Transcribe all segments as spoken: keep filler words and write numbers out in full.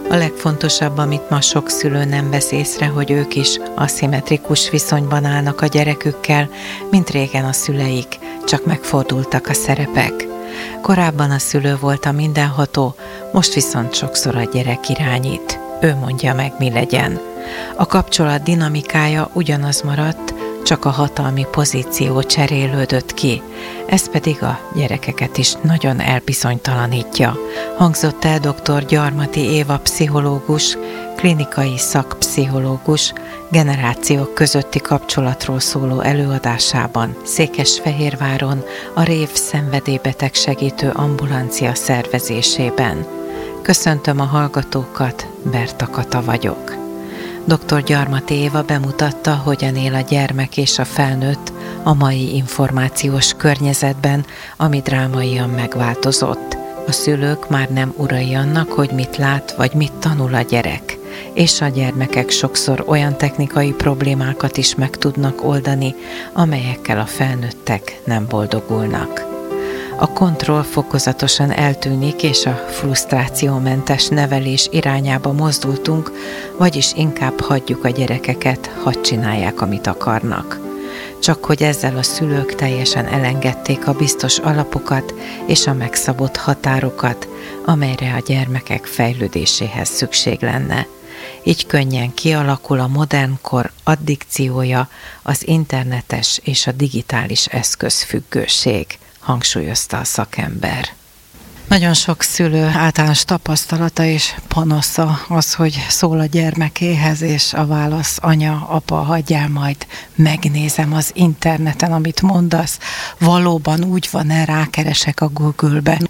A legfontosabb, amit ma sok szülő nem vesz észre, hogy ők is aszimmetrikus viszonyban állnak a gyerekükkel, mint régen a szüleik, csak megfordultak a szerepek. Korábban a szülő volt a mindenható, most viszont sokszor a gyerek irányít. Ő mondja meg, mi legyen. A kapcsolat dinamikája ugyanaz maradt, csak a hatalmi pozíció cserélődött ki. Ez pedig a gyerekeket is nagyon elbizonytalanítja. Hangzott el dr. Gyarmati Éva pszichológus, klinikai szakpszichológus, generációk közötti kapcsolatról szóló előadásában Székesfehérváron a Rév szenvedélybeteg segítő ambulancia szervezésében. Köszöntöm a hallgatókat, Berta Kata vagyok. dr. Gyarmati Éva bemutatta, hogyan él a gyermek és a felnőtt a mai információs környezetben, ami drámaian megváltozott. A szülők már nem urai annak, hogy mit lát vagy mit tanul a gyerek, és a gyermekek sokszor olyan technikai problémákat is meg tudnak oldani, amelyekkel a felnőttek nem boldogulnak. A kontroll fokozatosan eltűnik, és a frusztrációmentes nevelés irányába mozdultunk, vagyis inkább hagyjuk a gyerekeket, hadd csinálják, amit akarnak. Csak hogy ezzel a szülők teljesen elengedték a biztos alapokat és a megszabott határokat, amelyre a gyermekek fejlődéséhez szükség lenne. Így könnyen kialakul a modern kor addikciója, az internetes és a digitális eszközfüggőség, hangsúlyozta a szakember. Nagyon sok szülő általános tapasztalata és panasza az, hogy szól a gyermekéhez, és a válasz: anya, apa, hagyjál, majd megnézem az interneten, amit mondasz. Valóban úgy van-e, rákeresek a Google-ben,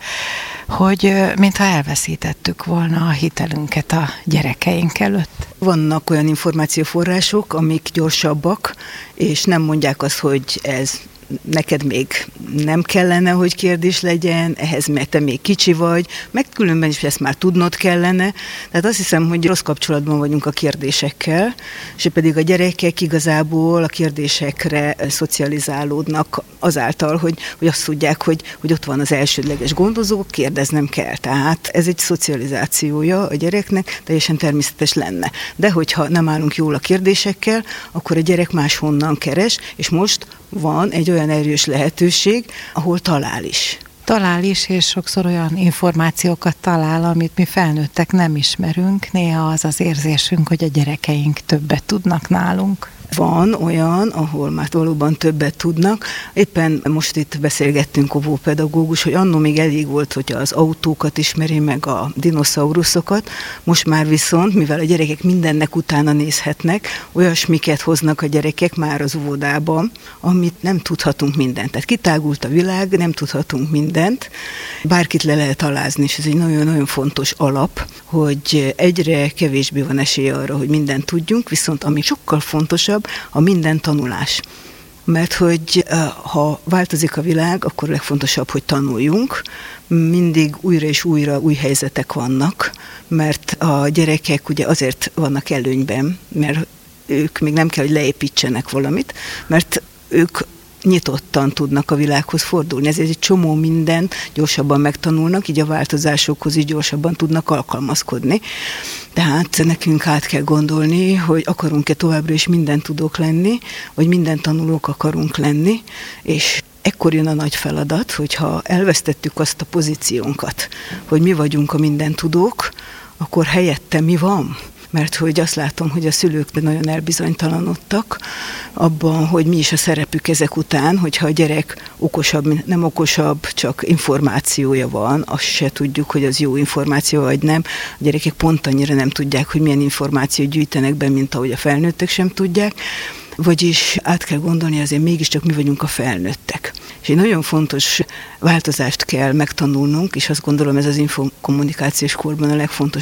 hogy mintha elveszítettük volna a hitelünket a gyerekeink előtt. Vannak olyan információforrások, amik gyorsabbak, és nem mondják azt, hogy ez neked még nem kellene, hogy kérdés legyen, ehhez mert te még kicsi vagy, meg különben is ezt már tudnod kellene. Tehát azt hiszem, hogy rossz kapcsolatban vagyunk a kérdésekkel, és pedig a gyerekek igazából a kérdésekre szocializálódnak azáltal, hogy, hogy azt tudják, hogy, hogy ott van az elsődleges gondozó, kérdeznem kell. Tehát ez egy szocializációja a gyereknek, teljesen természetes lenne. De hogyha nem állunk jól a kérdésekkel, akkor a gyerek máshonnan keres, és most van egy olyan erős lehetőség, ahol talál is. Talál is, és sokszor olyan információkat talál, amit mi felnőttek nem ismerünk. Néha az az érzésünk, hogy a gyerekeink többet tudnak nálunk. Van olyan, ahol már valóban többet tudnak. Éppen most itt beszélgettünk óvópedagógus, hogy annó még elég volt, hogy az autókat ismeri meg, a dinoszauruszokat. Most már viszont, mivel a gyerekek mindennek utána nézhetnek, olyasmiket hoznak a gyerekek már az óvodában, amit nem tudhatunk mindent. Tehát kitágult a világ, nem tudhatunk mindent. Bárkit le lehet alázni, és ez egy nagyon-nagyon fontos alap, hogy egyre kevésbé van esélye arra, hogy mindent tudjunk, viszont ami sokkal fontosabb, a minden tanulás. Mert hogy ha változik a világ, akkor legfontosabb, hogy tanuljunk. Mindig újra és újra új helyzetek vannak, mert a gyerekek ugye azért vannak előnyben, mert ők még nem kell, hogy leépítsenek valamit, mert ők nyitottan tudnak a világhoz fordulni. Ezért egy csomó mindent gyorsabban megtanulnak, így a változásokhoz is gyorsabban tudnak alkalmazkodni. Tehát nekünk át kell gondolni, hogy akarunk-e továbbra is minden tudók lenni, vagy minden tanulók akarunk lenni, és ekkor jön a nagy feladat, hogyha elvesztettük azt a pozíciónkat, hogy mi vagyunk a minden tudók, akkor helyette mi van? Mert hogy azt látom, hogy a szülők nagyon elbizonytalanodtak abban, hogy mi is a szerepük ezek után, hogyha a gyerek okosabb, nem okosabb, csak információja van, azt se tudjuk, hogy az jó információ vagy nem. A gyerekek pont annyira nem tudják, hogy milyen információt gyűjtenek be, mint ahogy a felnőttek sem tudják. Vagyis át kell gondolni, azért mégiscsak mi vagyunk a felnőttek. És egy nagyon fontos változást kell megtanulnunk, és azt gondolom ez az infokommunikációs korban a legfontosabb,